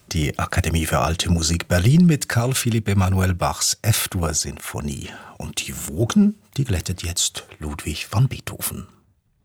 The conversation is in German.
Die Akademie für Alte Musik Berlin mit Carl Philipp Emanuel Bachs F-Dur-Sinfonie. Und die Wogen, die glättet jetzt Ludwig van Beethoven.